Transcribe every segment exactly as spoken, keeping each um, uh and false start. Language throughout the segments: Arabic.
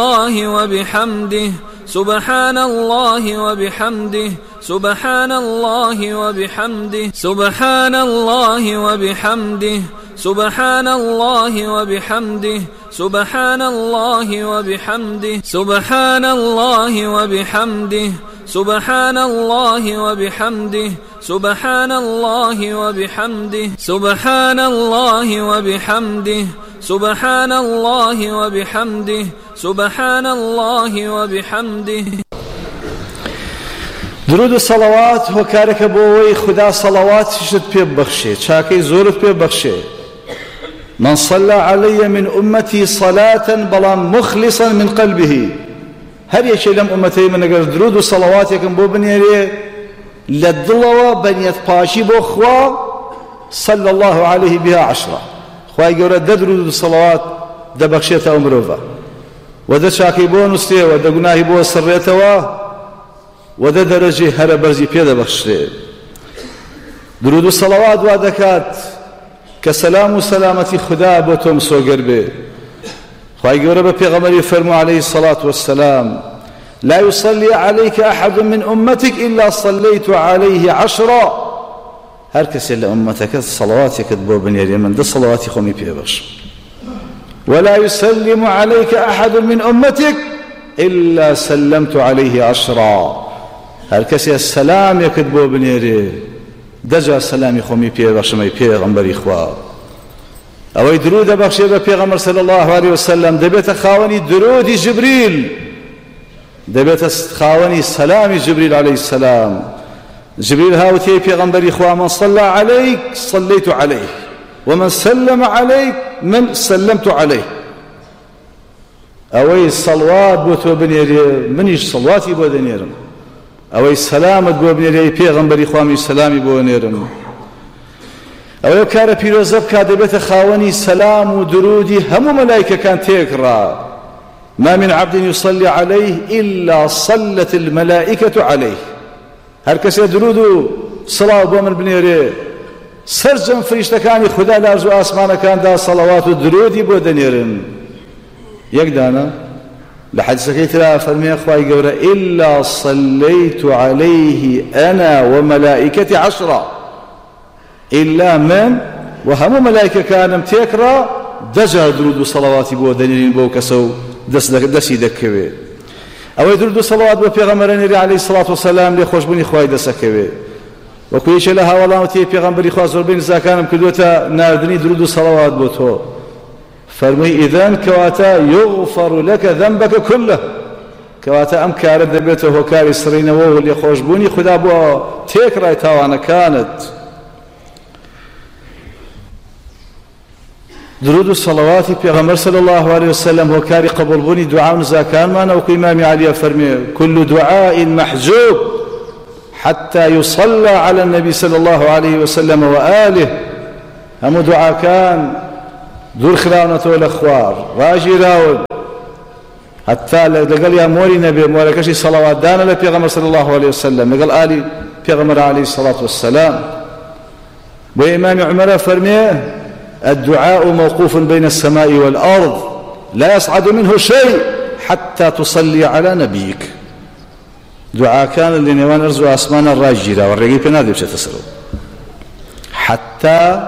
الله وبحمده سبحان الله وبحمده سبحان الله وبحمده سبحان الله وبحمده سبحان الله وبحمده سبحان الله وبحمده سبحان الله وبحمده سبحان الله وبحمده سبحان الله وبحمده سبحان الله وبحمده سبحان الله وبحمده سبحان الله وبحمده. درود و صلوات هۆکارێکە بۆ ئەوەی خدا صلواتیشت پێ ببەخشێ، چاکەی زۆرت پێ ببەخشێ. من صلى علي من أمتي صلاة بەڵام مخلصا من قلبه، هەر یەکێ لەم ئومەتەی من ئەگەر درود و صلواتێکم بۆ بنێرێ لە دڵەوە بەنیەت پاشی بۆ خوا صلى الله عليه بها عشرة، خوای گەورە دە درود و صلوات دەبەخشێتە ئەو مرۆڤە و دە چاکەی بۆ نووسێ و دە گوناهی بۆ سڕێتەوە و دە دەرەجەی هەرە بەرزی پێ دەبەخشرێ. درود و صلوات وا دەکات کە سەلام و سەلامەتی خدا بۆ تۆ مسۆگەر بێ. خوای گەورە بە پێغەمبەری فەرموو عليه الصلاة والسلام: لا يصلي عليك أحد من أمتك إلا صليت عليه عشرا. هەر کەسێ لە ئومەتەکەت سەڵەواتێکت بۆ بنێرێ من دە سەڵەواتی خۆمی پێ بەخشم. ولا يسلم عليك أحد من أمتك إلا سلمت عليه عشرا. هەر کەسێ سەلامێکت بۆ بنێرێ دەجا سەلامی خۆمی پێ بەخشمەی پێغەمبەری خوا. ئەوەی درود دەبەخشێ بە پێغەمبەر صلی الله عليه وسلم دەبێتە خاوەنی درودی جبریل، دەبێتە خاوەنی سەلامی جبریل عليه السلام. جبريل هاوتي پیغمبری خوا: من صلى عليك صليت عليه ومن سلم عليك من سلمت عليه. اوي صلوات بو تو بنيري منيش صلواتي بو دنيرم، اوي سلامت بو بنيري پیغمبری خوا من سلامي بو نيرم. اوي كار پیروزب کا دبت خاوني سلام ودرودي هم ملائكه كان تكرا. ما من عبد يصلي عليه الا صلت الملائكه عليه. هەر کەسێ درود و سڵاو بۆ من بنێرێ سەرجەم فریشتەکانی خوددا لە ئەرز و ئاسمانەکاندا سەڵەوات و درودی بۆ دەنێرن. یەک دانە لە حەدیسەکەی ترا فەرمێ خوای گەورە: إلا صليت عليه أنا وملائكتي عشرا. إلا من وهمو ملائكەکانم تێکڕا دەجا درود و سەڵەواتی بۆ دەنێرین بۆ کەسە و دەستی دەکەوێ. ئەوەی درود و سەڵەوات بۆ پێغەمبەرێنێری عليه الصلاة والسلام لێ خۆشبوونی خوای دەسەکەوێ. وەکو یەکێ لە هاوڵاتی پێغەمبەری خوا زۆربەی نزاکانم کردووەتە ناردنی درود و سەڵەوات بۆ تۆ. فەرمووی: ئیذەن کەواتە یغفر لەکە ذەنبەکە كله، کەواتە ئەم کارە دەبێتە هۆکاری سڕینەوە و لێ خۆشبوونی خوددا بۆ تێکڕای تاوانەکانت. درود و صلواتی پیغمبر صلی الله علیه وسلم هۆکاری قبولبوونی دوعا و نزاکانمانە. وەکو ئیمامی عەلیە فەرمێ: كل دعاء محجوب حتى يصلى على النبي صلى الله عليه وسلم وآله. هەموو دوعاکان دوور خراونەتەوە لە خوار ڕاگیراون حتا لەگەڵیان مۆری نەبێ مۆرەکەشی سەڵەواتدانە لە پێغەمبەر صلی الله عليه وسلم لەگەڵ ئالی پێغەمبەر عليه الصلاة والسلام. بۆ ئیمامی عومەرە فەرمێ: الدعاء موقوف بين السماء والأرض لا يصعد منه شيء حتى تصلي على نبيك. دعاء كان اللي نيوان أرز وأسمان الراجرة والرقيب كان بشي تسرو حتى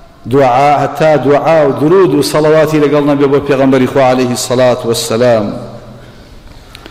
دعاء حتى دعاء ودرود وصلواتي لقلنا بأبو بيغمبر إخوة عليه الصلاة والسلام.